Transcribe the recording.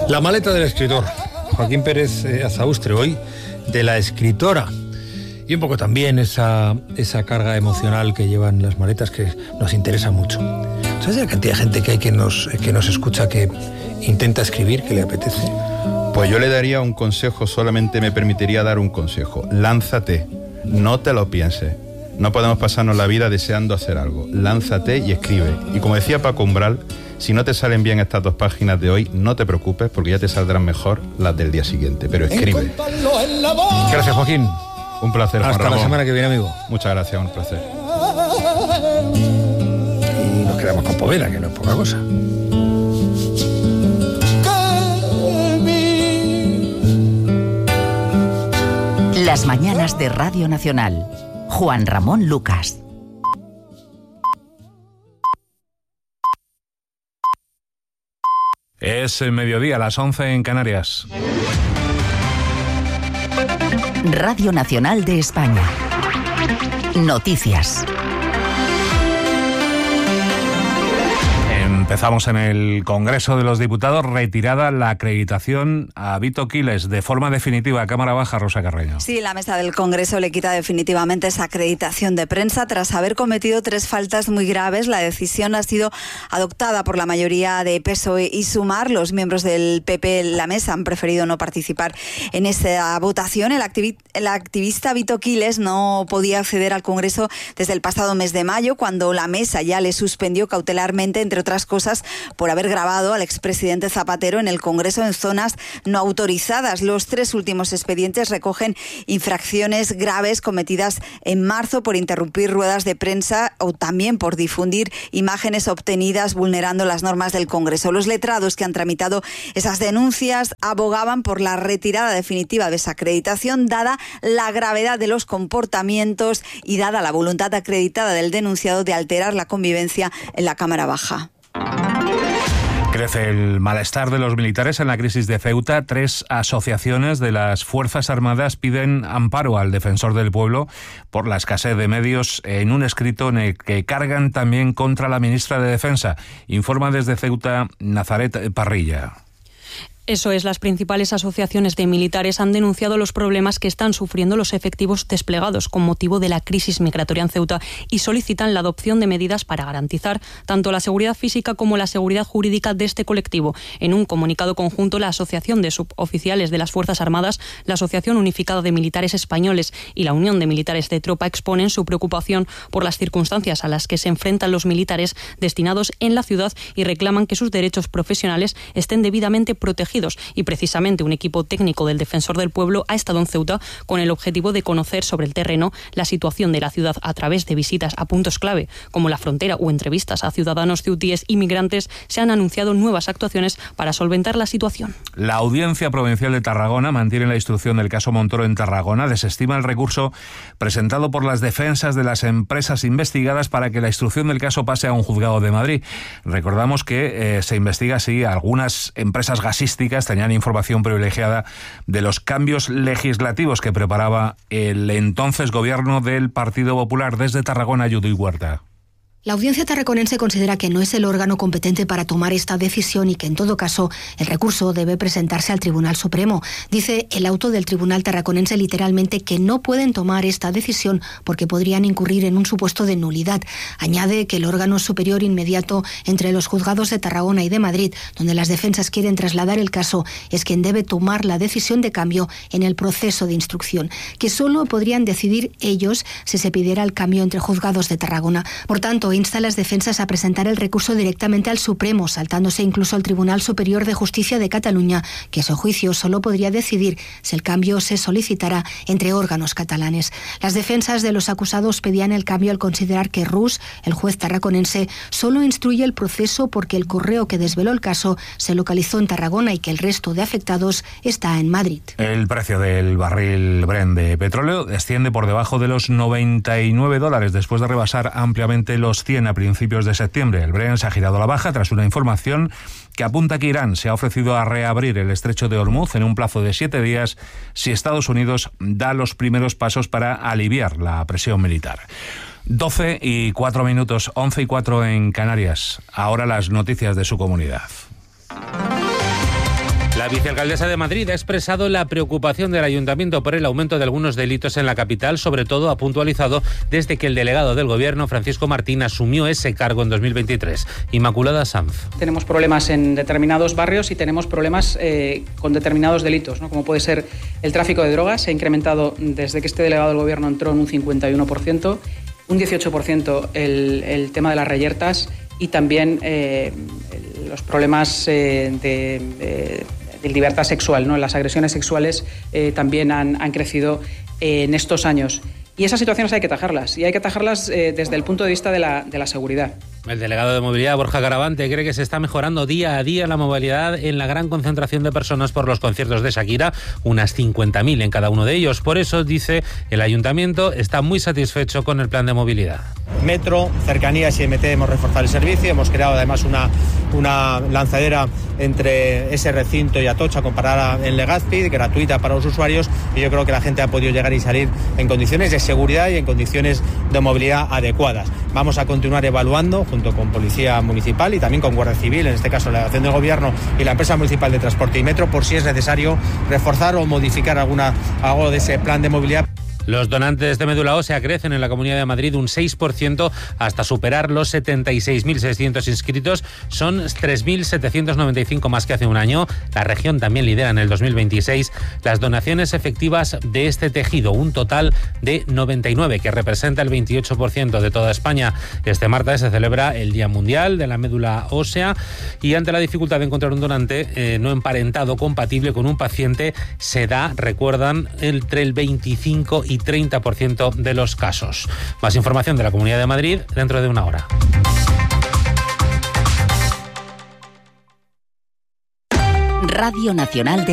La maleta del escritor, Joaquín Pérez Azaustre, hoy de la escritora. Y un poco también esa carga emocional que llevan las maletas, que nos interesa mucho. ¿Sabes la cantidad de gente que hay que nos escucha, que intenta escribir, que le apetece? Pues yo le daría un consejo, solamente me permitiría dar un consejo. Lánzate, no te lo pienses. No podemos pasarnos la vida deseando hacer algo. Lánzate y escribe. Y como decía Paco Umbral, si no te salen bien estas 2 páginas de hoy, no te preocupes, porque ya te saldrán mejor las del día siguiente. Pero escribe. Gracias, Joaquín. Un placer, Juan Ramón. Hasta la semana que viene, amigo. Muchas gracias, un placer. Y nos quedamos con Poveda, que no es poca cosa. Las mañanas de Radio Nacional. Juan Ramón Lucas. Es el mediodía, las 11 en Canarias. Radio Nacional de España. Noticias. Empezamos en el Congreso de los Diputados, retirada la acreditación a Vito Quiles de forma definitiva. Cámara Baja, Rosa Carreño. Sí, la mesa del Congreso le quita definitivamente esa acreditación de prensa tras haber cometido 3 faltas muy graves. La decisión ha sido adoptada por la mayoría de PSOE y Sumar. Los miembros del PP en la mesa han preferido no participar en esa votación. El activista Vito Quiles no podía acceder al Congreso desde el pasado mes de mayo, cuando la mesa ya le suspendió cautelarmente, entre otras cosas, por haber grabado al expresidente Zapatero en el Congreso en zonas no autorizadas. Los 3 últimos expedientes recogen infracciones graves cometidas en marzo por interrumpir ruedas de prensa o también por difundir imágenes obtenidas vulnerando las normas del Congreso. Los letrados que han tramitado esas denuncias abogaban por la retirada definitiva de esa acreditación, dada la gravedad de los comportamientos y dada la voluntad acreditada del denunciado de alterar la convivencia en la Cámara Baja. Crece el malestar de los militares en la crisis de Ceuta. 3 asociaciones de las Fuerzas Armadas piden amparo al defensor del pueblo por la escasez de medios, en un escrito en el que cargan también contra la ministra de Defensa. Informa desde Ceuta Nazaret Parrilla. Eso es, las principales asociaciones de militares han denunciado los problemas que están sufriendo los efectivos desplegados con motivo de la crisis migratoria en Ceuta y solicitan la adopción de medidas para garantizar tanto la seguridad física como la seguridad jurídica de este colectivo. En un comunicado conjunto, la Asociación de Suboficiales de las Fuerzas Armadas, la Asociación Unificada de Militares Españoles y la Unión de Militares de Tropa exponen su preocupación por las circunstancias a las que se enfrentan los militares destinados en la ciudad y reclaman que sus derechos profesionales estén debidamente protegidos. Y precisamente un equipo técnico del Defensor del Pueblo ha estado en Ceuta con el objetivo de conocer sobre el terreno la situación de la ciudad a través de visitas a puntos clave como la frontera o entrevistas a ciudadanos ceutíes y migrantes. Se han anunciado nuevas actuaciones para solventar la situación. La Audiencia Provincial de Tarragona mantiene la instrucción del caso Montoro en Tarragona. Desestima el recurso presentado por las defensas de las empresas investigadas para que la instrucción del caso pase a un juzgado de Madrid. Recordamos que se investiga si algunas empresas gasísticas tenían información privilegiada de los cambios legislativos que preparaba el entonces gobierno del Partido Popular. Desde Tarragona, Judy Huerta. La audiencia tarraconense considera que no es el órgano competente para tomar esta decisión y que, en todo caso, el recurso debe presentarse al Tribunal Supremo. Dice el auto del Tribunal tarraconense literalmente que no pueden tomar esta decisión porque podrían incurrir en un supuesto de nulidad. Añade que el órgano superior inmediato entre los juzgados de Tarragona y de Madrid, donde las defensas quieren trasladar el caso, es quien debe tomar la decisión de cambio en el proceso de instrucción, que solo podrían decidir ellos si se pidiera el cambio entre juzgados de Tarragona. Por tanto, insta a las defensas a presentar el recurso directamente al Supremo, saltándose incluso al Tribunal Superior de Justicia de Cataluña, que a su juicio solo podría decidir si el cambio se solicitara entre órganos catalanes. Las defensas de los acusados pedían el cambio al considerar que Rus, el juez tarraconense, solo instruye el proceso porque el correo que desveló el caso se localizó en Tarragona y que el resto de afectados está en Madrid. El precio del barril Brent de petróleo desciende por debajo de los $99 después de rebasar ampliamente los 100 a principios de septiembre. El Brent se ha girado a la baja tras una información que apunta que Irán se ha ofrecido a reabrir el estrecho de Hormuz en un plazo de 7 días si Estados Unidos da los primeros pasos para aliviar la presión militar. 12:04, 11:04 en Canarias. Ahora las noticias de su comunidad. La vicealcaldesa de Madrid ha expresado la preocupación del ayuntamiento por el aumento de algunos delitos en la capital, sobre todo ha puntualizado desde que el delegado del gobierno, Francisco Martín, asumió ese cargo en 2023. Inmaculada Sanz. Tenemos problemas en determinados barrios y tenemos problemas con determinados delitos, ¿no? Como puede ser el tráfico de drogas. Se ha incrementado desde que este delegado del gobierno entró en un 51%, un 18% el tema de las reyertas y también los problemas de libertad sexual, ¿no? Las agresiones sexuales también han crecido en estos años. Y esas situaciones hay que atajarlas, y hay que atajarlas desde el punto de vista de la seguridad. El delegado de Movilidad, Borja Garavante, cree que se está mejorando día a día la movilidad en la gran concentración de personas por los conciertos de Shakira, unas 50.000 en cada uno de ellos. Por eso, dice, el ayuntamiento está muy satisfecho con el plan de movilidad. Metro, cercanías y MT hemos reforzado el servicio, hemos creado además una lanzadera entre ese recinto y Atocha comparada en Legazpi, gratuita para los usuarios, y yo creo que la gente ha podido llegar y salir en condiciones de seguridad y en condiciones de movilidad adecuadas. Vamos a continuar evaluando junto con Policía Municipal y también con Guardia Civil, en este caso la Delegación del Gobierno y la Empresa Municipal de Transporte y Metro, por si es necesario reforzar o modificar algo de ese plan de movilidad. Los donantes de médula ósea crecen en la Comunidad de Madrid un 6% hasta superar los 76.600 inscritos. Son 3.795 más que hace un año. La región también lidera en el 2026 las donaciones efectivas de este tejido, un total de 99, que representa el 28% de toda España. Este martes se celebra el Día Mundial de la Médula Ósea y ante la dificultad de encontrar un donante no emparentado compatible con un paciente, se da, recuerdan, entre el 25 y 30% de los casos. Más información de la Comunidad de Madrid dentro de una hora. Radio Nacional de